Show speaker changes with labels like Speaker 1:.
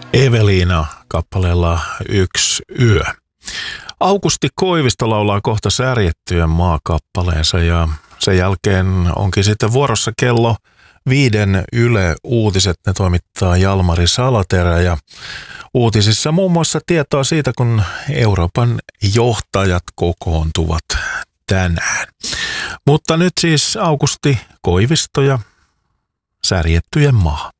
Speaker 1: Eveliina kappaleella Yksi yö. Aukusti Koivisto laulaa kohta Särjettyjen maa-kappaleensa ja sen jälkeen onkin sitten vuorossa kello 5 Yle Uutiset. Ne toimittaa Jalmari Salaterä ja uutisissa muun muassa tietoa siitä, kun Euroopan johtajat kokoontuvat tänään. Mutta nyt siis Aukusti Koivisto ja Särjettyjen maa.